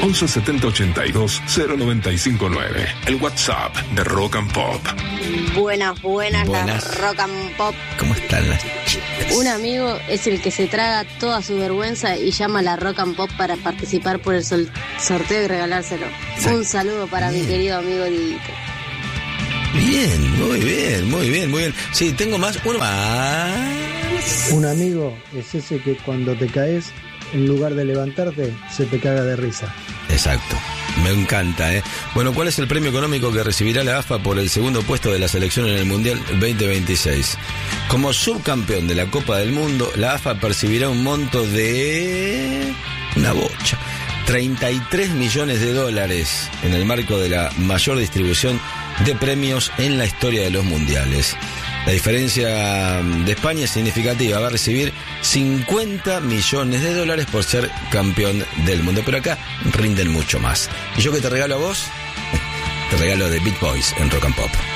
11 70 82 0959. El WhatsApp de Rock and Pop. Buenas, las Rock and Pop. ¿Cómo están las chicas? Un amigo es el que se traga toda su vergüenza y llama a la Rock and Pop para participar por el sorteo y regalárselo. Exacto. Un saludo para mi querido amigo Dieguito. Bien, muy bien. Sí, tengo uno más. Un amigo es ese que cuando te caes, en lugar de levantarte, se te caga de risa. Exacto, me encanta, ¿eh? Bueno, ¿cuál es el premio económico que recibirá la AFA por el segundo puesto de la selección en el Mundial 2026? Como subcampeón de la Copa del Mundo, la AFA percibirá un monto de... una bocha. $33 millones en el marco de la mayor distribución de premios en la historia de los mundiales. La diferencia de España es significativa, va a recibir $50 millones por ser campeón del mundo, pero acá rinden mucho más. ¿Y yo qué te regalo a vos? Te regalo de Beach Boys en Rock and Pop.